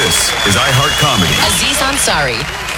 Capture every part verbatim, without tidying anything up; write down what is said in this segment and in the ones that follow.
This is iHeart Comedy. Aziz Ansari.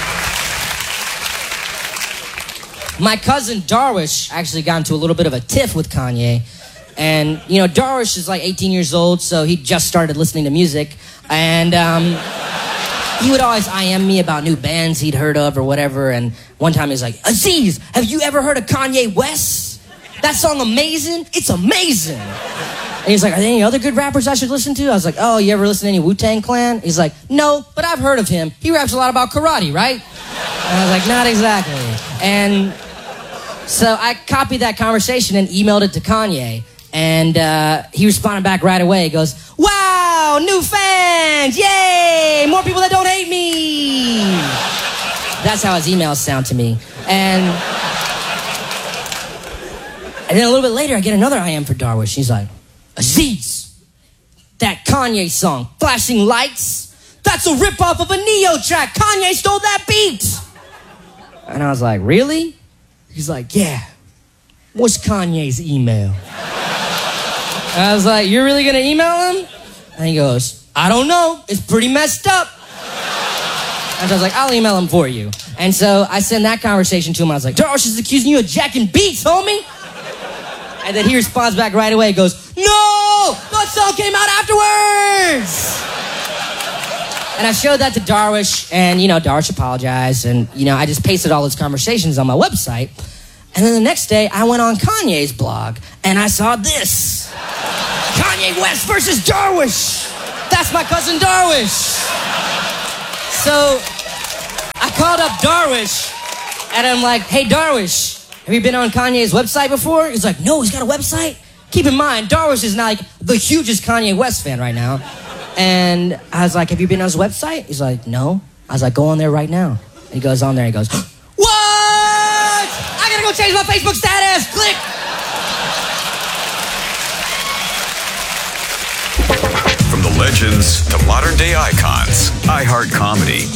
My cousin Darwish actually got into a little bit of a tiff with Kanye. And, you know, Darwish is like eighteen years old, so he just started listening to music. And um, he would always I M me about new bands he'd heard of or whatever. And one time he was like, Aziz, have you ever heard of Kanye West? That song Amazing? It's amazing. And he's like, are there any other good rappers I should listen to? I was like, oh, you ever listen to any Wu-Tang Clan? He's like, no, but I've heard of him. He raps a lot about karate, right? And I was like, not exactly. And so I copied that conversation and emailed it to Kanye. And uh, he responded back right away. He goes, wow, new fans, yay, more people that don't hate me. That's how his emails sound to me. And, and then a little bit later, I get another I M for Darwish. He's like, Aziz, that Kanye song, Flashing Lights, that's a ripoff of a Neo track. Kanye stole that beat. And I was like, really? He's like, yeah. What's Kanye's email? And I was like, you're really gonna email him? And he goes, I don't know. It's pretty messed up. And I was like, I'll email him for you. And so I sent that conversation to him. I was like, Darwish is accusing you of jacking beats, homie. And then he responds back right away. He goes, no, that song came out afterwards. And I showed that to Darwish, and, you know, Darwish apologized. And, you know, I just pasted all his conversations on my website. And then the next day, I went on Kanye's blog, and I saw this. Kanye West versus Darwish. That's my cousin Darwish. So I called up Darwish, and I'm like, hey, Darwish, have you been on Kanye's website before? He's like, no, he's got a website? Keep in mind, Darwish is like the hugest Kanye West fan right now. And I was like, have you been on his website? He's like, no. I was like, go on there right now. And he goes on there, and he goes, what? I gotta go change my Facebook status. Click. From the legends to modern day icons, iHeart Comedy.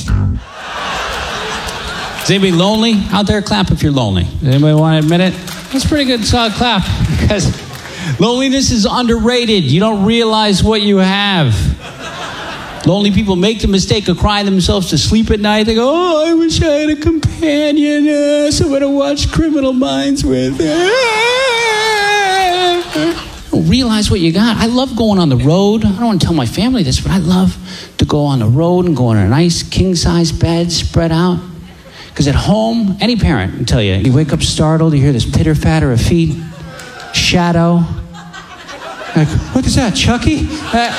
Is anybody lonely out there? Clap if you're lonely. Does anybody want to admit it? That's a pretty good solid clap, because loneliness is underrated. You don't realize what you have. Lonely people make the mistake of crying themselves to sleep at night. They go, oh, I wish I had a companion, uh, someone to watch Criminal Minds with. You don't realize what you got. I love going on the road. I don't want to tell my family this, but I love to go on the road and go on a nice king-size bed spread out. Because at home, any parent can tell you, you wake up startled, you hear this pitter-patter of feet, shadow. Like, what is that, Chucky? Uh,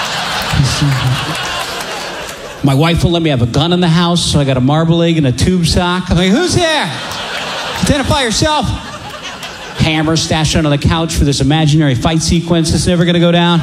my wife won't let me have a gun in the house, so I got a marble egg and a tube sock. I'm like, who's there? Identify yourself. Hammer stashed under the couch for this imaginary fight sequence that's never going to go down.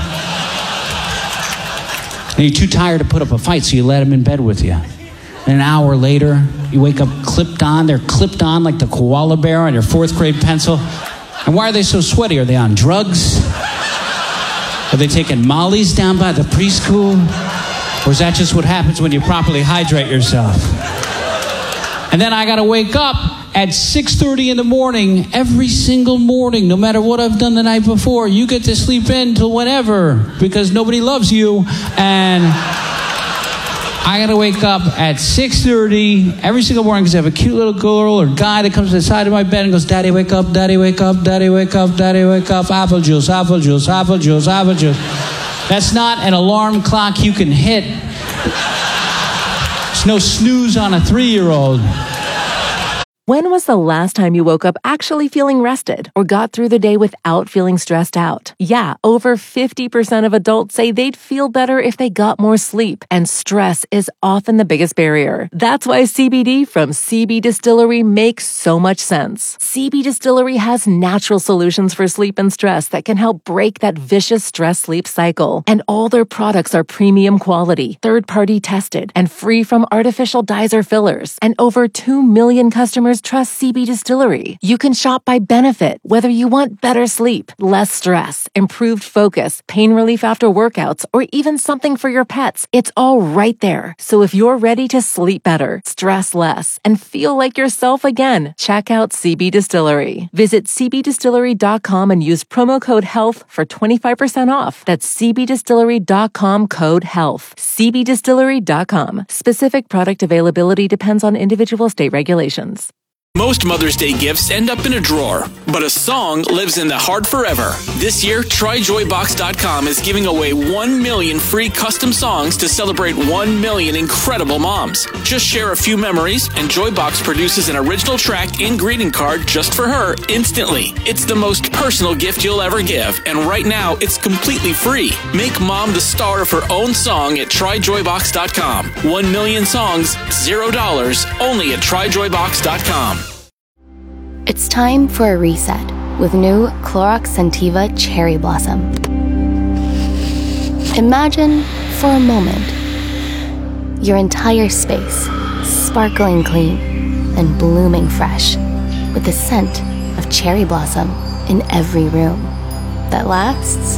And you're too tired to put up a fight, so you let him in bed with you. And an hour later, you wake up clipped on. They're clipped on like the koala bear on your fourth grade pencil. And why are they so sweaty? Are they on drugs? Are they taking Molly's down by the preschool? Or is that just what happens when you properly hydrate yourself? And then I got to wake up at six thirty in the morning, every single morning, no matter what I've done the night before. You get to sleep in till whenever, because nobody loves you. And I got to wake up at six thirty every single morning because I have a cute little girl or guy that comes to the side of my bed and goes, Daddy, wake up, Daddy, wake up, Daddy, wake up, Daddy, wake up, apple juice, apple juice, apple juice, apple juice. That's not an alarm clock you can hit. There's no snooze on a three-year-old. When was the last time you woke up actually feeling rested or got through the day without feeling stressed out? Yeah, over fifty percent of adults say they'd feel better if they got more sleep, and stress is often the biggest barrier. That's why C B D from C B Distillery makes so much sense. C B Distillery has natural solutions for sleep and stress that can help break that vicious stress-sleep cycle. And all their products are premium quality, third-party tested, and free from artificial dyes or fillers. And over two million customers customers trust C B Distillery. You can shop by benefit, whether you want better sleep, less stress, improved focus, pain relief after workouts, or even something for your pets. It's all right there. So if you're ready to sleep better, stress less, and feel like yourself again, check out C B Distillery. Visit c b distillery dot com and use promo code HEALTH for twenty-five percent off. That's c b distillery dot com code HEALTH. c b distillery dot com. Specific product availability depends on individual state regulations. Most Mother's Day gifts end up in a drawer, but a song lives in the heart forever. This year, try joy box dot com is giving away one million free custom songs to celebrate one million incredible moms. Just share a few memories, and Joybox produces an original track and greeting card just for her instantly. It's the most personal gift you'll ever give, and right now, it's completely free. Make mom the star of her own song at try joy box dot com. One million songs, zero dollars, only at try joy box dot com. It's time for a reset with new Clorox Scentiva Cherry Blossom. Imagine, for a moment, your entire space sparkling clean and blooming fresh with the scent of cherry blossom in every room that lasts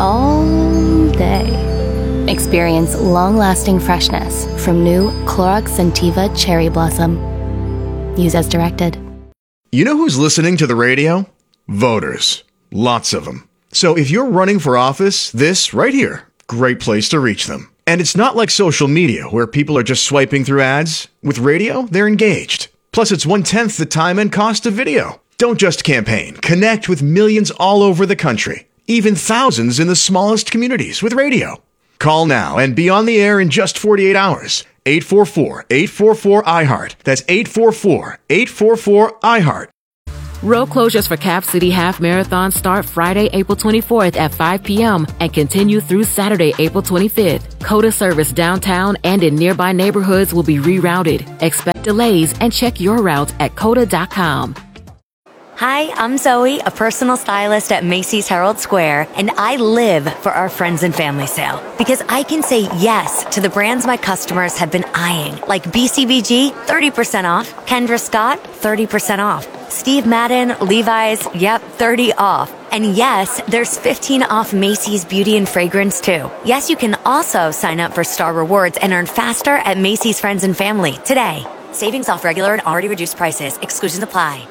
all day. Experience long-lasting freshness from new Clorox Scentiva Cherry Blossom. Use as directed. You know who's listening to the radio? Voters. Lots of them. So if you're running for office, this right here, great place to reach them. And it's not like social media where people are just swiping through ads. With radio, they're engaged. Plus, it's one-tenth the time and cost of video. Don't just campaign. Connect with millions all over the country. Even thousands in the smallest communities with radio. Call now and be on the air in just forty-eight hours. eight four four, eight four four, I heart. That's eight four four, eight four four, I heart. Road closures for Cap City Half Marathon start Friday, April twenty-fourth at five p.m. and continue through Saturday, April twenty-fifth. COTA service downtown and in nearby neighborhoods will be rerouted. Expect delays and check your route at cota dot com. Hi, I'm Zoe, a personal stylist at Macy's Herald Square, and I live for our friends and family sale because I can say yes to the brands my customers have been eyeing, like B C B G, thirty percent off, Kendra Scott, thirty percent off, Steve Madden, Levi's, yep, thirty off. And yes, there's fifteen off Macy's Beauty and Fragrance too. Yes, you can also sign up for Star Rewards and earn faster at Macy's Friends and Family today. Savings off regular and already reduced prices. Exclusions apply.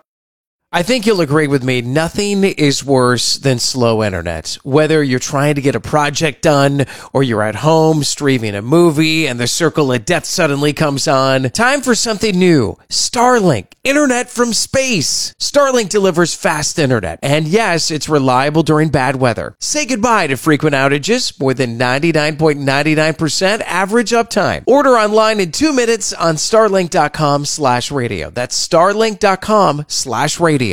I think you'll agree with me, nothing is worse than slow internet. Whether you're trying to get a project done or you're at home streaming a movie and the circle of death suddenly comes on, time for something new. Starlink, internet from space. Starlink delivers fast internet. And yes, it's reliable during bad weather. Say goodbye to frequent outages, more than ninety-nine point nine nine percent average uptime. Order online in two minutes on starlink dot com slash radio. That's starlink dot com slash radio.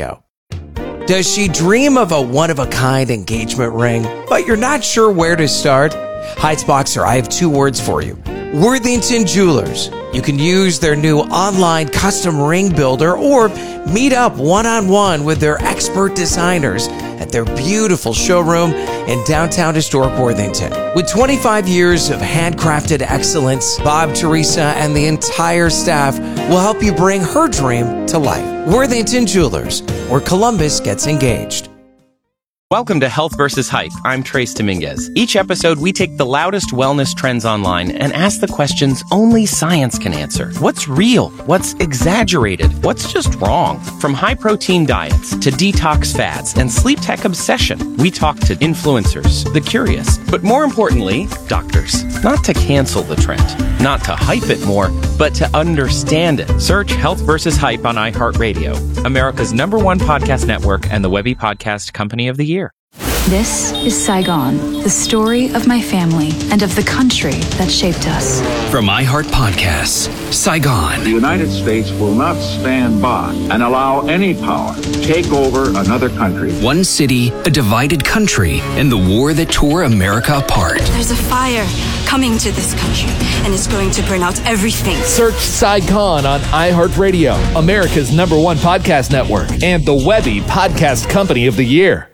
Does she dream of a one-of-a-kind engagement ring, but you're not sure where to start? Heights Boxer, I have two words for you. Worthington Jewelers. You can use their new online custom ring builder or meet up one-on-one with their expert designers at their beautiful showroom in downtown historic Worthington. With twenty-five years of handcrafted excellence, Bob, Teresa, and the entire staff will help you bring her dream to life. Worthington Jewelers, where Columbus gets engaged. Welcome to Health versus. Hype. I'm Trace Dominguez. Each episode, we take the loudest wellness trends online and ask the questions only science can answer. What's real? What's exaggerated? What's just wrong? From high-protein diets to detox fads and sleep tech obsession, we talk to influencers, the curious, but more importantly, doctors. Not to cancel the trend, not to hype it more, but to understand it. Search Health versus. Hype on iHeartRadio, America's number one podcast network and the Webby Podcast Company of the Year. This is Saigon, the story of my family and of the country that shaped us. From iHeart Podcasts, Saigon. The United States will not stand by and allow any power to take over another country. One city, a divided country, and the war that tore America apart. There's a fire coming to this country, and it's going to burn out everything. Search Saigon on iHeartRadio, America's number one podcast network, and the Webby Podcast Company of the Year.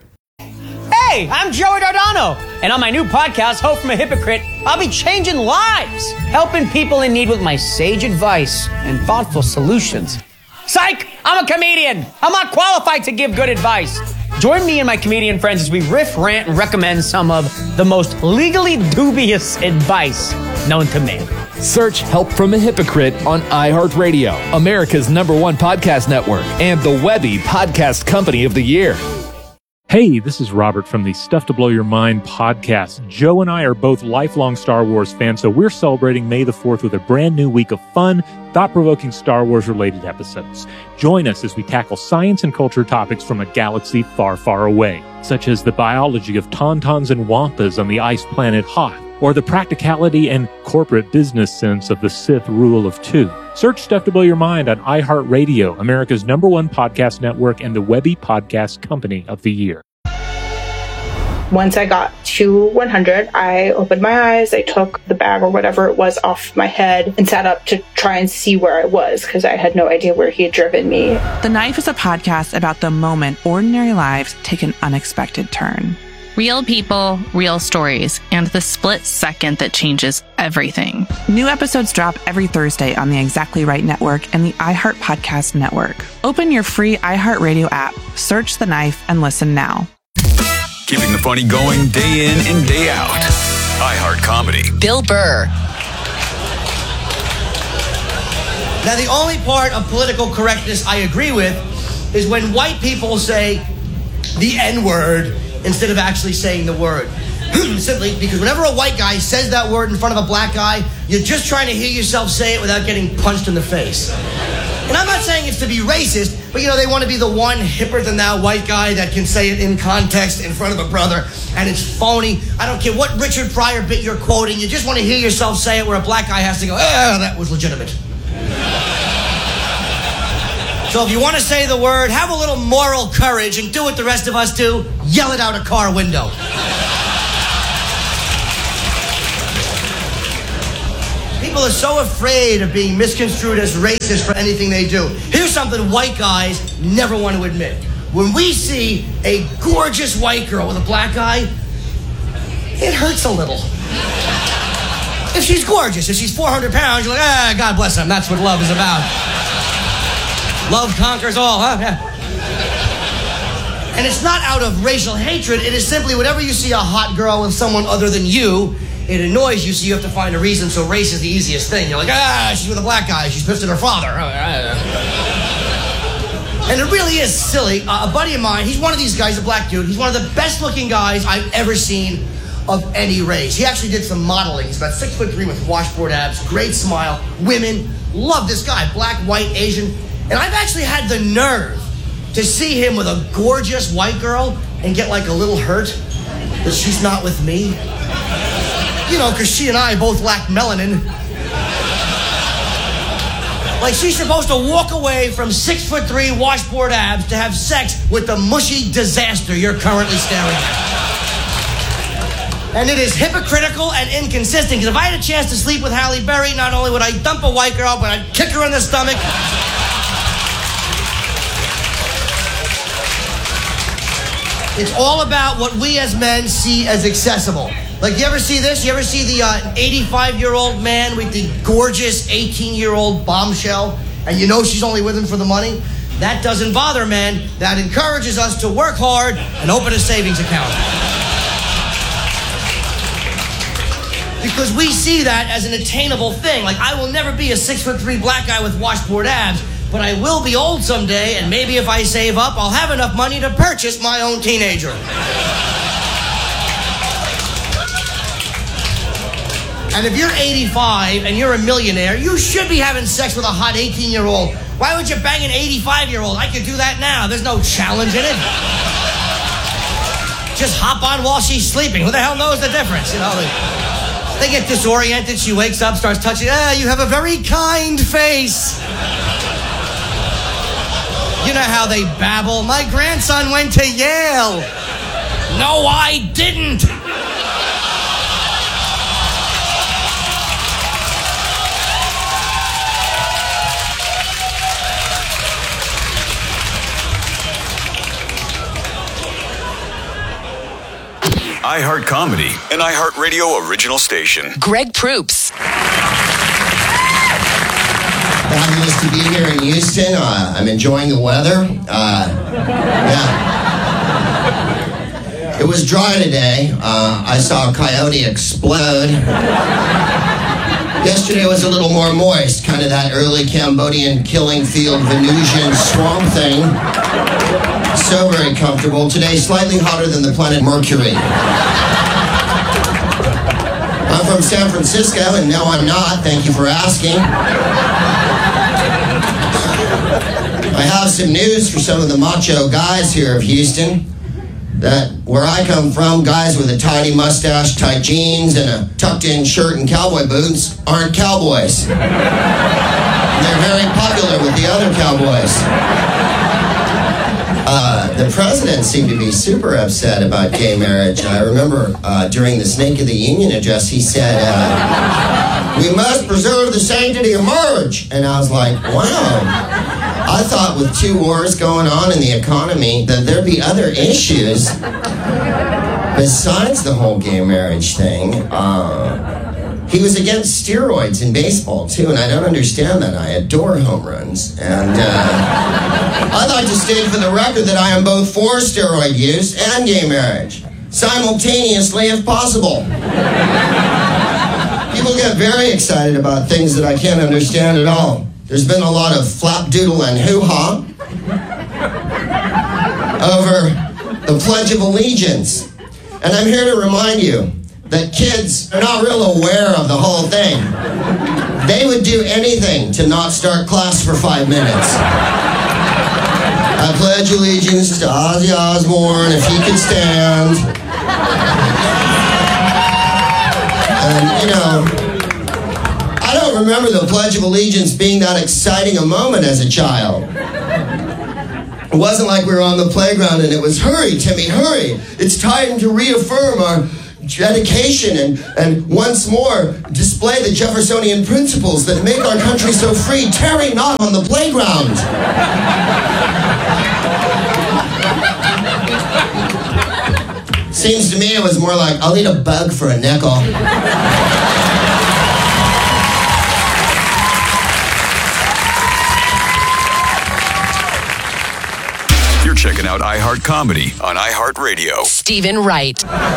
Hey, I'm Joey Dardano, and on my new podcast, Hope from a Hypocrite, I'll be changing lives, helping people in need with my sage advice and thoughtful solutions. Psych! I'm a comedian. I'm not qualified to give good advice. Join me and my comedian friends as we riff, rant, and recommend some of the most legally dubious advice known to man. Search Help from a Hypocrite on iHeartRadio, America's number one podcast network, and the Webby Podcast Company of the Year. Hey, this is Robert from the Stuff to Blow Your Mind podcast. Joe and I are both lifelong Star Wars fans, so we're celebrating May the fourth with a brand new week of fun, thought-provoking Star Wars-related episodes. Join us as we tackle science and culture topics from a galaxy far, far away, such as the biology of tauntauns and wampas on the ice planet Hoth, or the practicality and corporate business sense of the Sith rule of two. Search Stuff to Blow Your Mind on iHeartRadio, America's number one podcast network, and the Webby Podcast Company of the Year. Once I got to one hundred, I opened my eyes, I took the bag or whatever it was off my head and sat up to try and see where I was because I had no idea where he had driven me. The Knife is a podcast about the moment ordinary lives take an unexpected turn. Real people, real stories, and the split second that changes everything. New episodes drop every Thursday on the Exactly Right Network and the iHeart Podcast Network. Open your free iHeartRadio app, search The Knife, and listen now. Keeping the funny going day in and day out. iHeart Comedy. Bill Burr. Now, the only part of political correctness I agree with is when white people say the N-word instead of actually saying the word. Simply because whenever a white guy says that word in front of a black guy, you're just trying to hear yourself say it without getting punched in the face. And I'm not saying it's to be racist, but you know, they want to be the one hipper than thou white guy that can say it in context in front of a brother, and it's phony. I don't care what Richard Pryor bit you're quoting, you just want to hear yourself say it where a black guy has to go, ah, that was legitimate. So if you want to say the word, have a little moral courage and do what the rest of us do, yell it out a car window. People are so afraid of being misconstrued as racist for anything they do. Here's something white guys never want to admit. When we see a gorgeous white girl with a black guy, it hurts a little. If she's gorgeous, if she's four hundred pounds, you're like, ah, God bless him. That's what love is about. Love conquers all, huh? Yeah. And it's not out of racial hatred. It is simply whenever you see a hot girl with someone other than you, it annoys you, so you have to find a reason. So race is the easiest thing. You're like, ah, she's with a black guy. She's pissed at her father. And it really is silly. Uh, a buddy of mine, he's one of these guys, a black dude. He's one of the best looking guys I've ever seen of any race. He actually did some modeling. He's about six foot three with washboard abs, great smile. Women love this guy, black, white, Asian. And I've actually had the nerve to see him with a gorgeous white girl and get like a little hurt that she's not with me. You know, because she and I both lack melanin. Like she's supposed to walk away from six foot three washboard abs to have sex with the mushy disaster you're currently staring at. And it is hypocritical and inconsistent, because if I had a chance to sleep with Halle Berry, not only would I dump a white girl, but I'd kick her in the stomach. It's all about what we as men see as accessible. Like, you ever see this? You ever see the uh, eighty-five-year-old man with the gorgeous eighteen-year-old bombshell, and you know she's only with him for the money? That doesn't bother men. That encourages us to work hard and open a savings account. Because we see that as an attainable thing. Like, I will never be a six-foot-three black guy with washboard abs, but I will be old someday, and maybe if I save up, I'll have enough money to purchase my own teenager. And if you're eighty-five and you're a millionaire, you should be having sex with a hot eighteen-year-old. Why would you bang an eighty-five-year-old? I could do that now. There's no challenge in it. Just hop on while she's sleeping. Who the hell knows the difference? You know, they, they get disoriented. She wakes up, starts touching. Ah, you have a very kind face. You know how they babble. My grandson went to Yale. No, I didn't. iHeart Comedy, an iHeartRadio original station. Greg Proops. Fabulous to be here in Houston. Uh, I'm enjoying the weather. Uh, yeah. It was dry today. Uh, I saw a coyote explode. Yesterday was a little more moist, kind of that early Cambodian killing field Venusian swamp thing. So very comfortable. Today, slightly hotter than the planet Mercury. I'm from San Francisco, and no, I'm not. Thank you for asking. I have some news for some of the macho guys here of Houston. That where I come from, guys with a tiny mustache, tight jeans, and a tucked-in shirt and cowboy boots aren't cowboys. They're very popular with the other cowboys. Uh, the president seemed to be super upset about gay marriage. I remember uh, during the Snake of the Union address, he said, uh, we must preserve the sanctity of marriage. And I was like, wow. I thought with two wars going on in the economy that there'd be other issues besides the whole gay marriage thing. Uh, he was against steroids in baseball, too, and I don't understand that. I adore home runs. And uh, I'd like to state for the record that I am both for steroid use and gay marriage, simultaneously if possible. People get very excited about things that I can't understand at all. There's been a lot of flapdoodle and hoo-ha over the Pledge of Allegiance. And I'm here to remind you that kids are not real aware of the whole thing. They would do anything to not start class for five minutes. I pledge allegiance to Ozzy Osbourne if he could stand. And, you know, I don't remember the Pledge of Allegiance being that exciting a moment as a child. It wasn't like we were on the playground and it was, hurry, Timmy, hurry. It's time to reaffirm our dedication and, and once more display the Jeffersonian principles that make our country so free. Tarry not on the playground. Seems to me it was more like, I'll eat a bug for a nickel. You're checking out iHeart Comedy on iHeartRadio. Stephen Wright.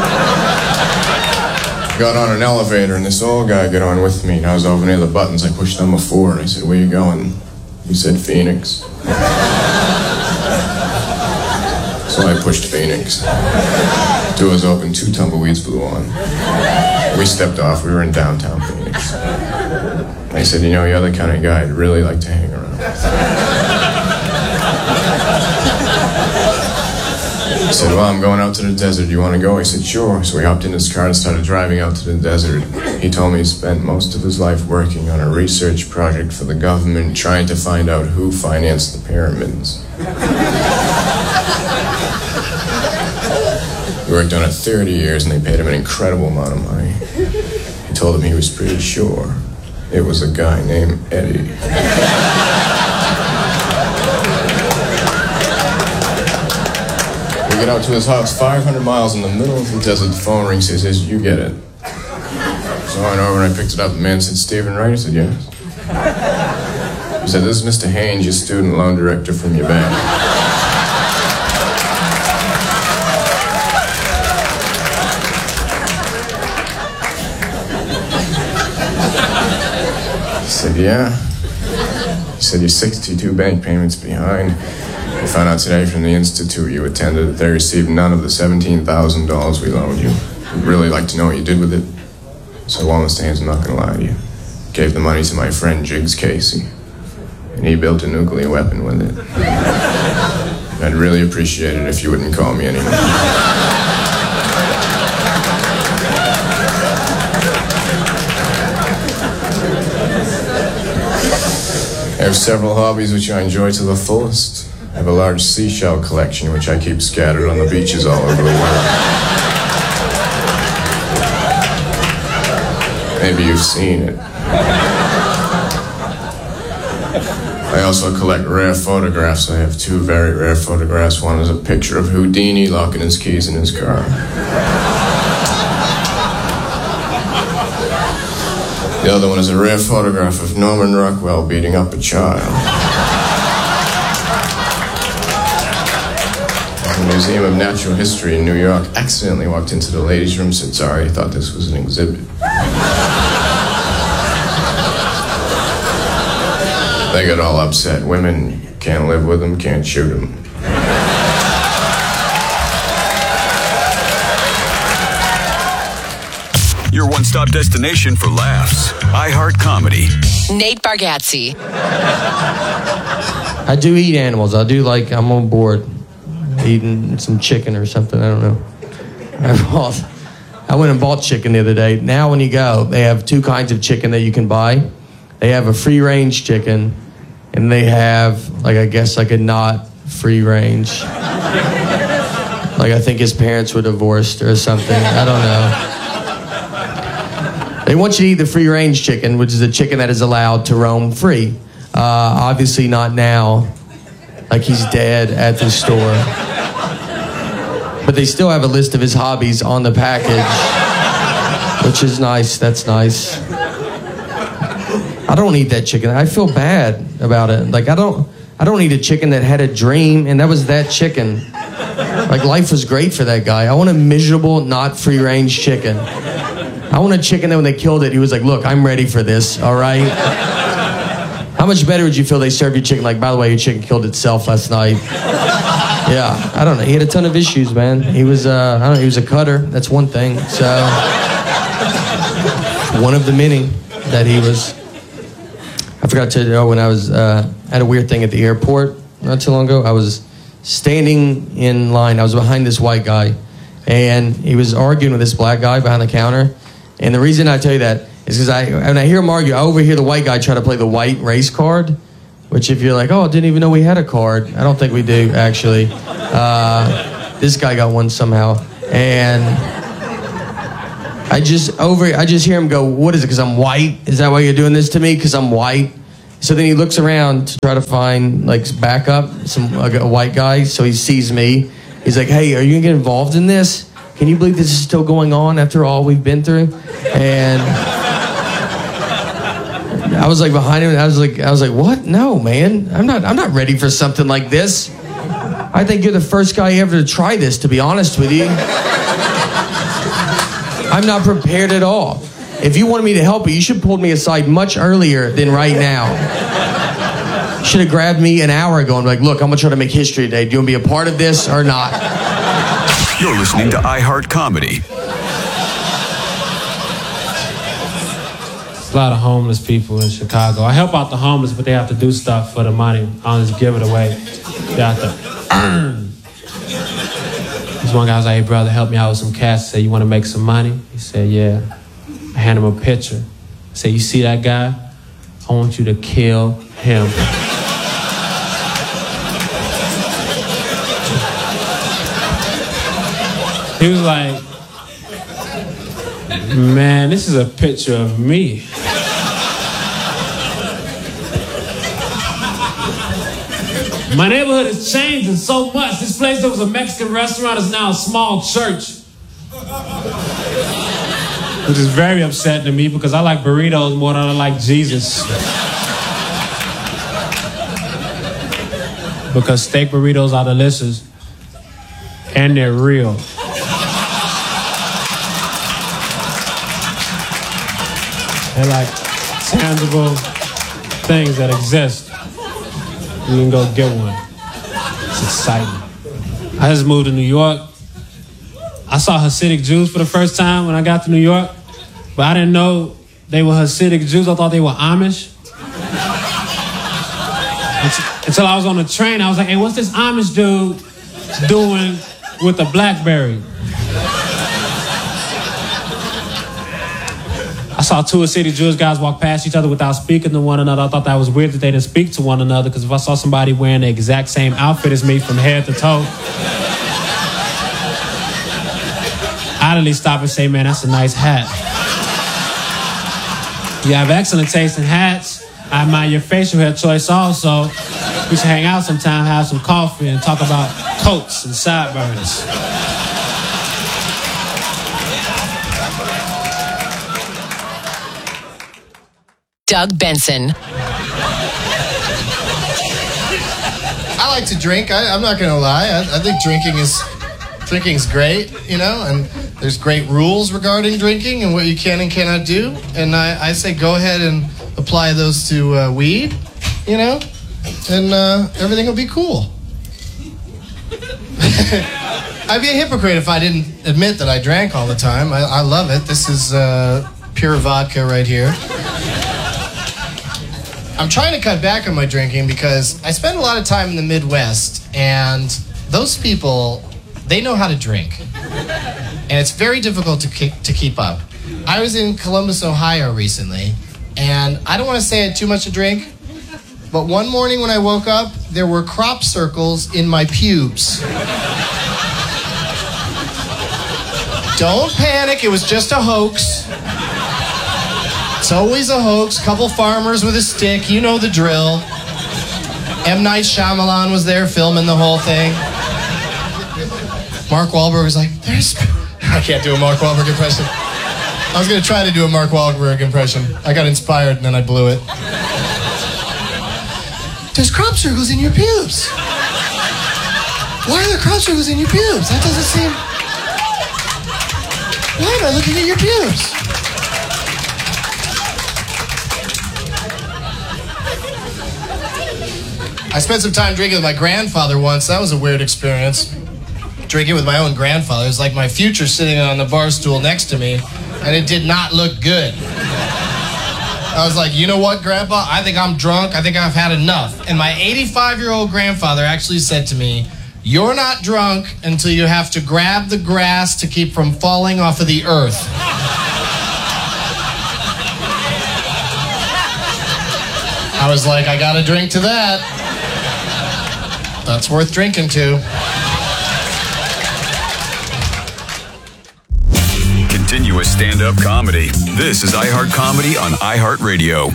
Got on an elevator and this old guy got on with me and I was over near the buttons. I pushed number four and I said, where you going? He said, Phoenix. So I pushed Phoenix. Doors open, two tumbleweeds blew on. We stepped off, we were in downtown Phoenix. I said, you know, you're the kind of guy I'd really like to hang around with. He said, well, I'm going out to the desert. Do you want to go? I said, sure. So we hopped in his car and started driving out to the desert. He told me he spent most of his life working on a research project for the government, trying to find out who financed the pyramids. He worked on it thirty years and they paid him an incredible amount of money. He told him he was pretty sure it was a guy named Eddie. We get out to his house, five hundred miles in the middle of the desert. The phone rings, he says, you get it. So I went over and I picked it up. The man said, Stephen Wright? I said, yes. He said, this is Mister Haynes, your student loan director from your bank. I said, yeah. He said, you're sixty-two bank payments behind. I found out today from the institute you attended that they received none of the seventeen thousand dollars we loaned you. I'd really like to know what you did with it. So, well, Mister Haynes, I'm not going to lie to you. Gave the money to my friend Jiggs Casey. And he built a nuclear weapon with it. I'd really appreciate it if you wouldn't call me anymore. I have several hobbies which I enjoy to the fullest. I have a large seashell collection which I keep scattered on the beaches all over the world. Maybe you've seen it. I also collect rare photographs. I have two very rare photographs. One is a picture of Houdini locking his keys in his car. The other one is a rare photograph of Norman Rockwell beating up a child. The Museum of Natural History in New York accidentally walked into the ladies' room, said sorry, thought this was an exhibit. They got all upset. Women, can't live with them, can't shoot them. Your one-stop destination for laughs. iHeart Comedy. Nate Bargatze. I do eat animals. I do like, I'm on board eating some chicken or something. I don't know. I bought, I went and bought chicken the other day. Now when you go, they have two kinds of chicken that you can buy. They have a free-range chicken, and they have, like, I guess, like a not free-range. Like, I think his parents were divorced or something. I don't know. They want you to eat the free-range chicken, which is a chicken that is allowed to roam free. Uh, obviously not now, like he's dead at the store. But they still have a list of his hobbies on the package, which is nice. That's nice. I don't eat that chicken. I feel bad about it. Like, I don't, I don't eat a chicken that had a dream, and that was that chicken. Like, life was great for that guy. I want a miserable, not free-range chicken. I want a chicken that when they killed it, he was like, look, I'm ready for this, all right? How much better would you feel they served your chicken? Like, by the way, your chicken killed itself last night. Yeah, I don't know. He had a ton of issues, man. He was, uh, I don't know, he was a cutter. That's one thing. So, one of the many that he was. I forgot to know when I was, uh, I had a weird thing at the airport not too long ago. I was standing in line. I was behind this white guy, and he was arguing with this black guy behind the counter. And the reason I tell you that is because I, when I hear him argue, I overhear the white guy try to play the white race card, which if you're like, oh, I didn't even know we had a card. I don't think we do, actually. Uh, this guy got one somehow. And I just over, I just hear him go, what is it, because I'm white? Is that why you're doing this to me, because I'm white? So then he looks around to try to find, like, backup, some like a white guy, so he sees me. He's like, hey, are you going to get involved in this? Can you believe this is still going on after all we've been through? And I was like behind him, and I was like, I was like, what? No, man, I'm not. I'm not ready for something like this. I think you're the first guy ever to try this. To be honest with you, I'm not prepared at all. If you wanted me to help you, you should have pulled me aside much earlier than right now. You should have grabbed me an hour ago and be like, look, I'm gonna try to make history today. Do you want to be a part of this or not? You're listening to iHeart Comedy. A lot of homeless people in Chicago. I help out the homeless, but they have to do stuff for the money. I don't just give it away. They have to earn. This one guy was like, hey, brother, help me out with some cash. I said, you want to make some money? He said, yeah. I hand him a picture. I said, you see that guy? I want you to kill him. He was like, man, this is a picture of me. My neighborhood is changing so much. This place that was a Mexican restaurant is now a small church. Which is very upsetting to me because I like burritos more than I like Jesus. Because steak burritos are delicious and they're real. They're like tangible things that exist. You can go get one. It's exciting. I just moved to New York. I saw Hasidic Jews for the first time when I got to New York, but I didn't know they were Hasidic Jews. I thought they were Amish. Until I was on the train, I was like, hey, what's this Amish dude doing with a BlackBerry? I saw two Hasidic Jewish guys walk past each other without speaking to one another. I thought that was weird that they didn't speak to one another, because if I saw somebody wearing the exact same outfit as me from head to toe, I'd at least stop and say, man, that's a nice hat. You have excellent taste in hats. I admire your facial hair choice also. We should hang out sometime, have some coffee, and talk about coats and sideburns. Doug Benson. I like to drink. I, I'm not going to lie. I, I think drinking is drinking's great, you know, and there's great rules regarding drinking and what you can and cannot do. And I, I say go ahead and apply those to uh, weed, you know, and uh, everything will be cool. I'd be a hypocrite if I didn't admit that I drank all the time. I, I love it. This is uh, pure vodka right here. I'm trying to cut back on my drinking because I spend a lot of time in the Midwest, and those people, they know how to drink. And it's very difficult to keep, to keep up. I was in Columbus, Ohio recently, and I don't want to say I had too much to drink, but one morning when I woke up, there were crop circles in my pubes. Don't panic, it was just a hoax. It's always a hoax. Couple farmers with a stick, you know the drill. M. Night Shyamalan was there filming the whole thing. Mark Wahlberg was like, there's... I can't do a Mark Wahlberg impression. I was going to try to do a Mark Wahlberg impression. I got inspired and then I blew it. There's crop circles in your pubes. Why are there crop circles in your pubes? That doesn't seem... Why am I looking at your pubes? I spent some time drinking with my grandfather once. That was a weird experience. Drinking with my own grandfather. It was like my future sitting on the bar stool next to me, and it did not look good. I was like, you know what, Grandpa? I think I'm drunk. I think I've had enough. And my eighty-five-year-old grandfather actually said to me, you're not drunk until you have to grab the grass to keep from falling off of the earth. I was like, I gotta drink to that. That's worth drinking to. Continuous stand-up comedy. This is iHeart Comedy on iHeartRadio.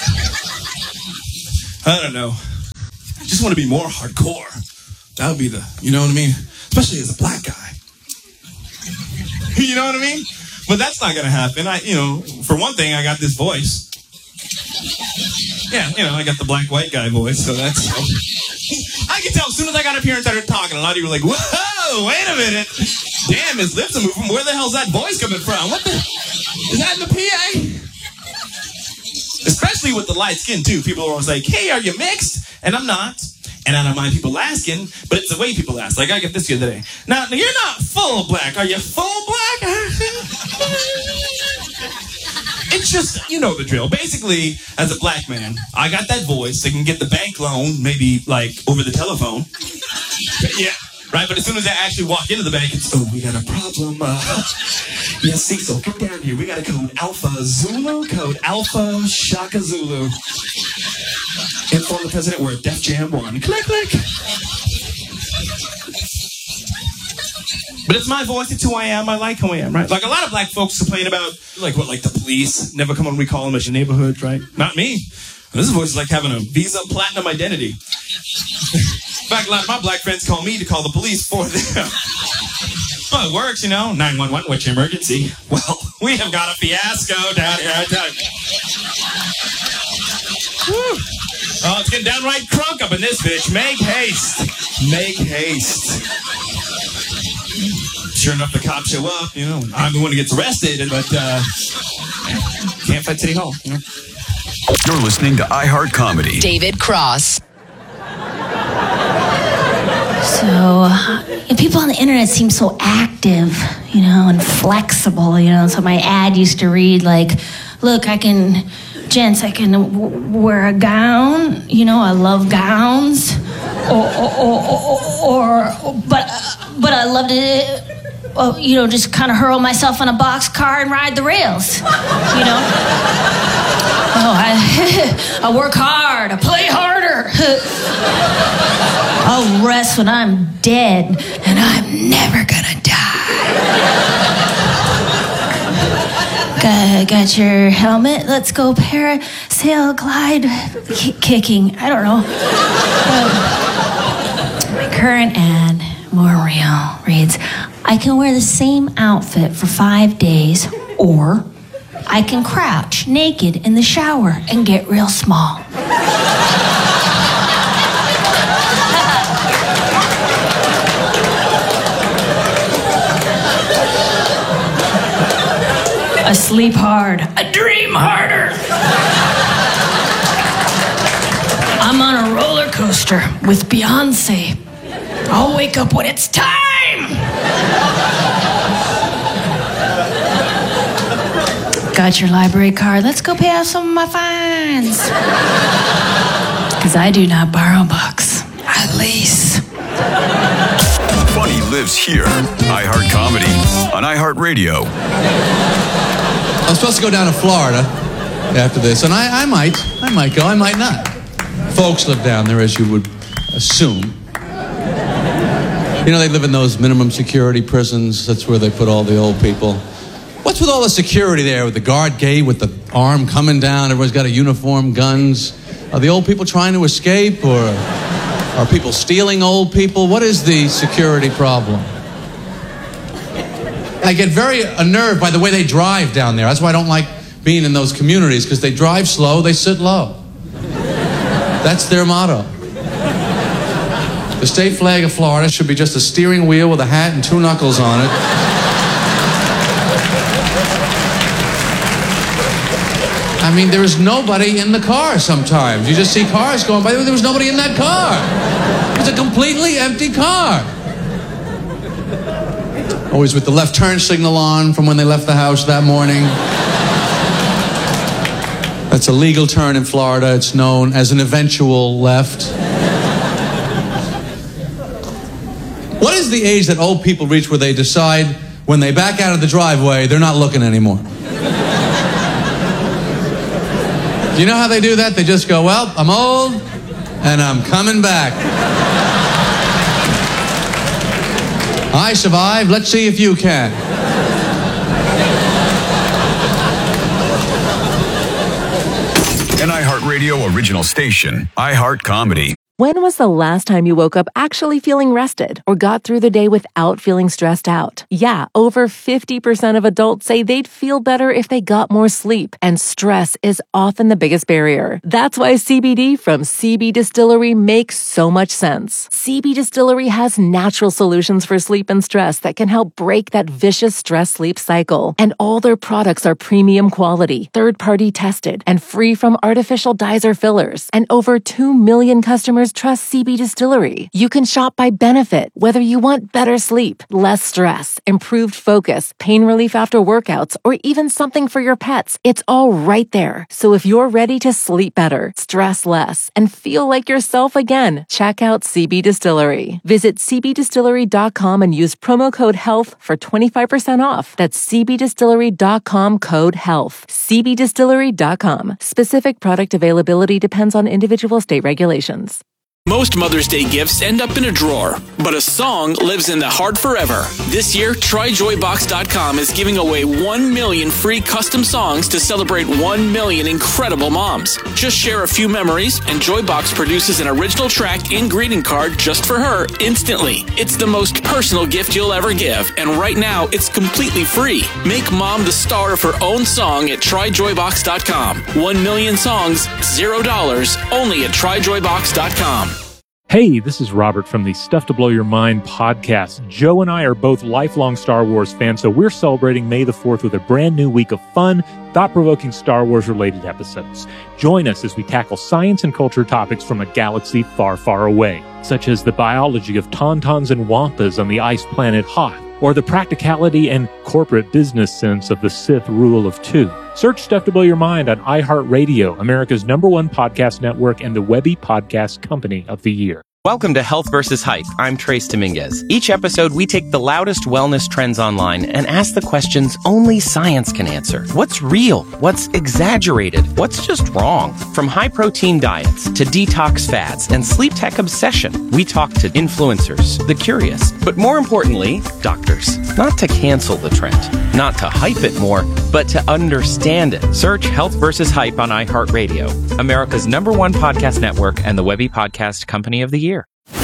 I don't know. I just want to be more hardcore. That would be the, you know what I mean? Especially as a black guy. You know what I mean? But that's not going to happen. I, you know, for one thing, I got this voice. Yeah, you know, I got the black white guy voice, so that's... I can tell as soon as I got up here and started talking, a lot of you were like, whoa, wait a minute. Damn, his lips are moving. Where the hell's that voice coming from? What the... Is that in the P A? Especially with the light skin, too. People are always like, hey, are you mixed? And I'm not. And I don't mind people asking, but it's the way people ask. Like, I get this the other day. Now, you're not full black. Are you full black? It's just, you know the drill. Basically, as a black man, I got that voice that can get the bank loan, maybe, like, over the telephone. Yeah, right? But as soon as I actually walk into the bank, it's, oh, we got a problem. Uh, yes, Cecil, come down here. We got a code Alpha Zulu, code Alpha Shaka Zulu. Inform the president we're at Def Jam one. Click, click. But it's my voice, it's who I am, I like who I am, right? Like a lot of black folks complain about, like what, like the police never come when we call them at your neighborhood, right? Not me. This voice is like having a Visa Platinum identity. In fact, a lot of my black friends call me to call the police for them. Well, it works, you know. nine one one, what's your emergency? Well, we have got a fiasco down here, I tell you. Woo. Oh, it's getting downright crunk up in this bitch. Make haste. Make haste. Sure enough, the cops show up, you know. I'm the one who gets arrested, but uh, can't fight City Hall, you know. You're listening to iHeart Comedy. David Cross. So, uh, people on the internet seem so active, you know, and flexible, you know. So my ad used to read like, look, I can... Gents, I can w- wear a gown. You know, I love gowns. Or, or, or, or, or but, but I love to, uh, you know, just kind of hurl myself on a boxcar and ride the rails. You know. Oh, I, I work hard. I play harder. I'll rest when I'm dead, and I'm never gonna die. Got, got your helmet? Let's go parasail, glide, k- kicking. I don't know. Uh, my current ad, more real, reads, I can wear the same outfit for five days, or I can crouch naked in the shower and get real small. I sleep hard. I dream harder. I'm on a roller coaster with Beyonce. I'll wake up when it's time. Got your library card? Let's go pay off some of my fines. Because I do not borrow books. I lease. Funny lives here. iHeart Comedy on iHeartRadio. I'm supposed to go down to Florida after this, and I, I might. I might go. I might not. Folks live down there, as you would assume. You know, they live in those minimum security prisons. That's where they put all the old people. What's with all the security there, with the guard gate, with the arm coming down, everyone's got a uniform, guns? Are the old people trying to escape, or are people stealing old people? What is the security problem? I get very unnerved by the way they drive down there. That's why I don't like being in those communities, because they drive slow, they sit low. That's their motto. The state flag of Florida should be just a steering wheel with a hat and two knuckles on it. I mean, there is nobody in the car sometimes. You just see cars going by. There was nobody in that car. It was a completely empty car. Always with the left turn signal on from when they left the house that morning. That's a legal turn in Florida. It's known as an eventual left. What is the age that old people reach where they decide when they back out of the driveway, they're not looking anymore? Do you know how they do that? They just go, well, I'm old and I'm coming back. I survived. Let's see if you can. An iHeartRadio original station, iHeart Comedy. When was the last time you woke up actually feeling rested or got through the day without feeling stressed out? Yeah, over fifty percent of adults say they'd feel better if they got more sleep, and stress is often the biggest barrier. That's why C B D from C B Distillery makes so much sense. C B Distillery has natural solutions for sleep and stress that can help break that vicious stress-sleep cycle. And all their products are premium quality, third-party tested, and free from artificial dyes or fillers. And over two million customers trust C B Distillery. You can shop by benefit, whether you want better sleep, less stress, improved focus, pain relief after workouts, or even something for your pets. It's all right there. So if you're ready to sleep better, stress less, and feel like yourself again, check out C B Distillery. Visit c b distillery dot com and use promo code HEALTH for twenty-five percent off. That's c b distillery dot com code HEALTH. c b distillery dot com. Specific product availability depends on individual state regulations. Most Mother's Day gifts end up in a drawer, but a song lives in the heart forever. This year, try joy box dot com is giving away one million free custom songs to celebrate one million incredible moms. Just share a few memories, and Joybox produces an original track and greeting card just for her instantly. It's the most personal gift you'll ever give, and right now, it's completely free. Make mom the star of her own song at try joy box dot com. One million songs, zero dollars, only at try joy box dot com. Hey, this is Robert from the Stuff to Blow Your Mind podcast. Joe and I are both lifelong Star Wars fans, so we're celebrating May the fourth with a brand new week of fun, thought-provoking Star Wars-related episodes. Join us as we tackle science and culture topics from a galaxy far, far away, such as the biology of tauntauns and wampas on the ice planet Hoth, or the practicality and corporate business sense of the Sith rule of two. Search Stuff to Blow Your Mind on iHeartRadio, America's number one podcast network and the Webby Podcast Company of the Year. Welcome to Health versus Hype. I'm Trace Dominguez. Each episode, we take the loudest wellness trends online and ask the questions only science can answer. What's real? What's exaggerated? What's just wrong? From high-protein diets to detox fads and sleep tech obsession, we talk to influencers, the curious, but more importantly, doctors. Not to cancel the trend, not to hype it more, but to understand it. Search Health versus Hype on iHeartRadio, America's number one podcast network and the Webby Podcast Company of the Year.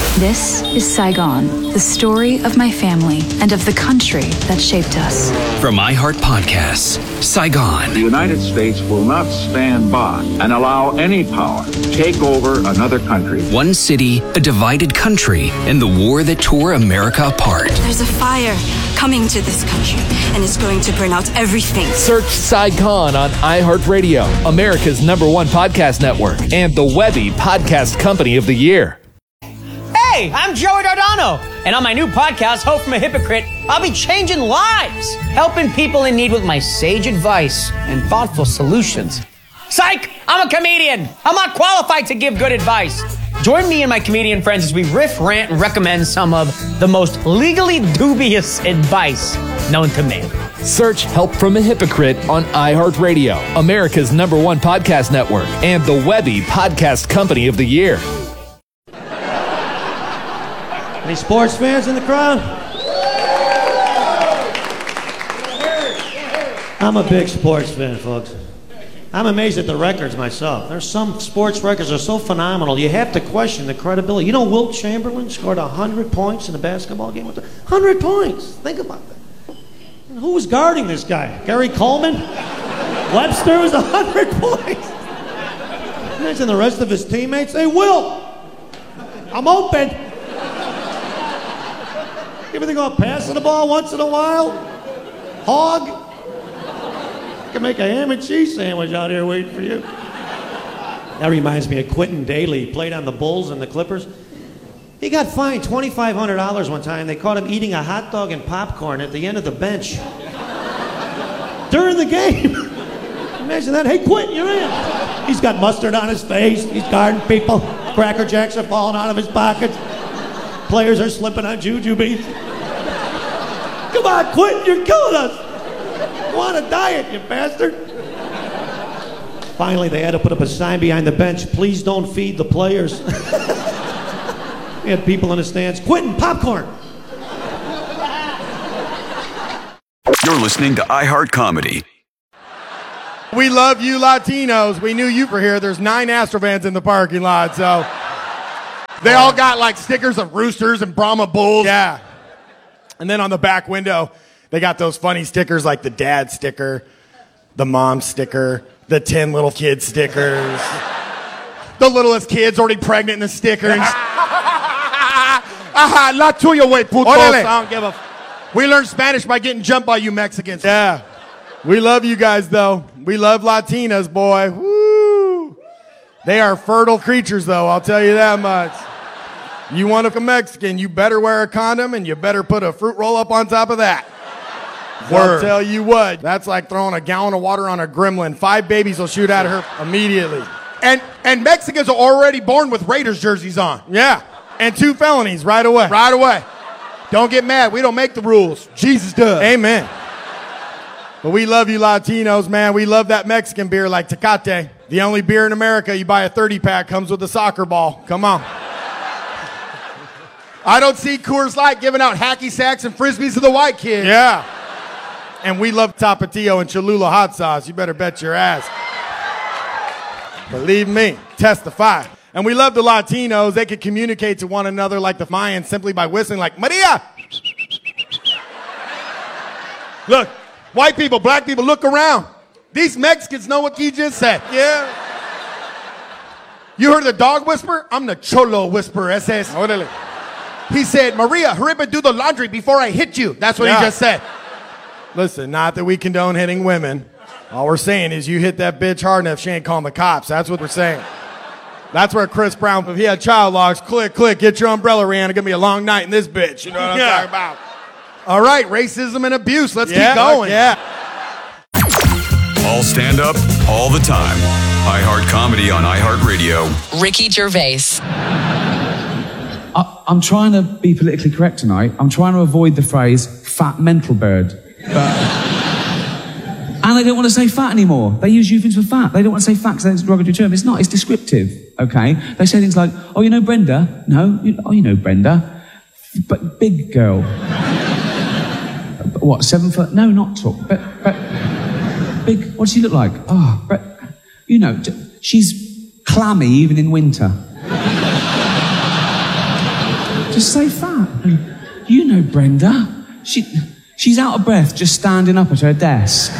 This is Saigon, the story of my family and of the country that shaped us. From iHeart Podcasts, Saigon. The United States will not stand by and allow any power to take over another country. One city, a divided country, and the war that tore America apart. There's a fire coming to this country, and it's going to burn out everything. Search Saigon on iHeartRadio, America's number one podcast network, and the Webby Podcast Company of the Year. Hey, I'm Joey Dardano, and on my new podcast, Hope from a Hypocrite, I'll be changing lives, helping people in need with my sage advice and thoughtful solutions. Psych! I'm a comedian. I'm not qualified to give good advice. Join me and my comedian friends as we riff, rant, and recommend some of the most legally dubious advice known to man. Search Help from a Hypocrite on iHeartRadio, America's number one podcast network, and the Webby Podcast Company of the Year. Any sports fans in the crowd? I'm a big sports fan, folks. I'm amazed at the records myself. There's some sports records that are so phenomenal, you have to question the credibility. You know Wilt Chamberlain scored one hundred points in a basketball game? one hundred points! Think about that. Who was guarding this guy? Gary Coleman? Webster was one hundred points. Imagine the rest of his teammates. Hey, Wilt! I'm open! You ever think about passing the ball once in a while? Hog? I can make a ham and cheese sandwich out here waiting for you. That reminds me of Quentin Daly. He played on the Bulls and the Clippers. He got fined twenty-five hundred dollars one time. They caught him eating a hot dog and popcorn at the end of the bench. During the game. Imagine that. Hey, Quentin, you're in. He's got mustard on his face. He's guarding people. Cracker Jacks are falling out of his pockets. Players are slipping on jujubes. Come on, Quentin, you're killing us. Want a diet, you bastard. Finally, they had to put up a sign behind the bench. Please don't feed the players. We had people in the stands. Quentin, popcorn. You're listening to iHeart Comedy. We love you Latinos. We knew you were here. There's nine Astrovans in the parking lot, so... They all got like stickers of roosters and Brahma bulls. Yeah. And then on the back window, they got those funny stickers like the dad sticker, the mom sticker, the ten little kid stickers. The littlest kid's already pregnant in the sticker. And Aha, la tuya, wey, putos. I don't give a f- We learned Spanish by getting jumped by you Mexicans. Yeah. We love you guys, though. We love Latinas, boy. Woo. They are fertile creatures, though, I'll tell you that much. You want a Mexican, you better wear a condom, and you better put a fruit roll up on top of that. I'll tell you what, that's like throwing a gallon of water on a gremlin. Five babies will shoot at her immediately. And and Mexicans are already born with Raiders jerseys on. Yeah. And two felonies right away. Right away. Don't get mad. We don't make the rules. Jesus does. Amen. But we love you Latinos, man. We love that Mexican beer like Tecate. The only beer in America, you buy a thirty pack, comes with a soccer ball. Come on. I don't see Coors Light giving out hacky sacks and frisbees to the white kids. Yeah. And we love Tapatio and Cholula hot sauce. You better bet your ass. Believe me. Testify. And we love the Latinos. They can communicate to one another like the Mayans simply by whistling like, Maria! Look, white people, black people, look around. These Mexicans know what he just said. Yeah. You heard the dog whisper? I'm the Cholo whisperer. Ese es. Órale. He said, Maria, hurry up and do the laundry before I hit you. That's what yeah. he just said. Listen, not that we condone hitting women. All we're saying is you hit that bitch hard enough, she ain't calling the cops. That's what we're saying. That's where Chris Brown, if he had child locks, click, click, get your umbrella, Rihanna. It's going to be a long night in this bitch. You know what I'm yeah. talking about? All right, racism and abuse. Let's yeah, keep going. Yeah. All stand up, all the time. iHeart Comedy on iHeartRadio. Ricky Gervais. I, I'm trying to be politically correct tonight. I'm trying to avoid the phrase fat mental bird. But, and they don't want to say fat anymore. They use euphemisms for fat. They don't want to say fat because it's a derogatory term. It's not. It's descriptive. Okay? They say things like, oh, you know Brenda? No. You, oh, you know Brenda. But big girl. What, seven foot? No, not tall. But, but big. What does she look like? Oh, but, you know, she's clammy even in winter. Just say fat. And you know Brenda. She, she's out of breath just standing up at her desk.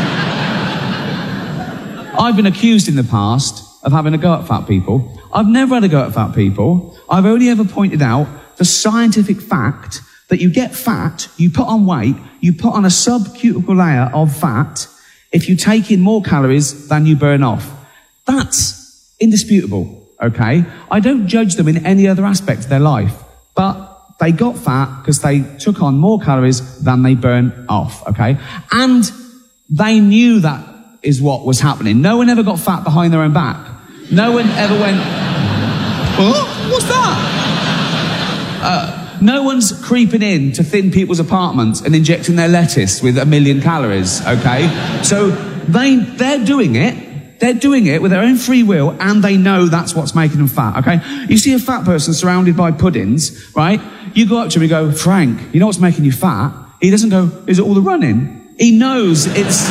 I've been accused in the past of having a go at fat people. I've never had a go at fat people. I've only ever pointed out the scientific fact that you get fat, you put on weight, you put on a subcuticle layer of fat if you take in more calories than you burn off. That's indisputable, okay? I don't judge them in any other aspect of their life, but they got fat because they took on more calories than they burn off, okay? And they knew that is what was happening. No one ever got fat behind their own back. No one ever went, oh, what's that? Uh, no one's creeping in to thin people's apartments and injecting their lettuce with a million calories, okay? So they, they're doing it. They're doing it with their own free will, and they know that's what's making them fat, okay? You see a fat person surrounded by puddings, right? You go up to him and go, Frank, you know what's making you fat? He doesn't go, is it all the running? He knows it's...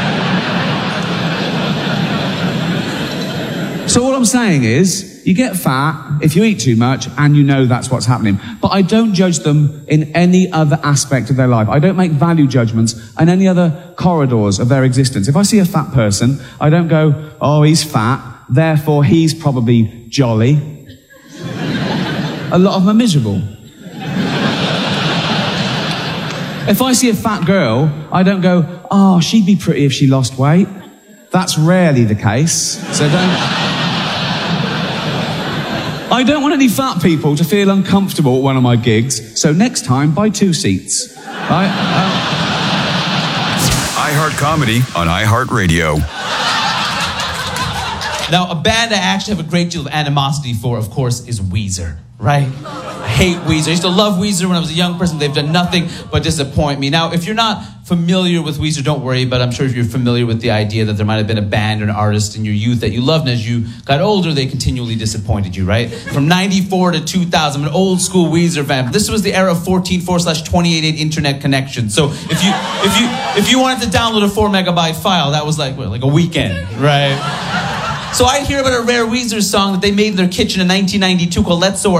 So what I'm saying is, you get fat if you eat too much and you know that's what's happening. But I don't judge them in any other aspect of their life. I don't make value judgments in any other corridors of their existence. If I see a fat person, I don't go, oh, he's fat, therefore he's probably jolly. A lot of them are miserable. If I see a fat girl, I don't go, oh, she'd be pretty if she lost weight. That's rarely the case. So don't... I don't want any fat people to feel uncomfortable at one of my gigs, so next time, buy two seats. Right? Um... iHeart Comedy on iHeartRadio. Now, a band I actually have a great deal of animosity for, of course, is Weezer, right? I hate Weezer. I used to love Weezer when I was a young person. They've done nothing but disappoint me. Now, if you're not familiar with Weezer, don't worry, but I'm sure if you're familiar with the idea that there might have been a band or an artist in your youth that you loved, and as you got older, they continually disappointed you, right? From ninety-four to two thousand, I'm an old school Weezer fan. This was the era of fourteen four slash twenty-eight eight internet connection. So if you if you if you wanted to download a four megabyte file, that was like what, like a weekend, right? So I'd hear about a rare Weezer song that they made in their kitchen in nineteen ninety-two called Let's Soar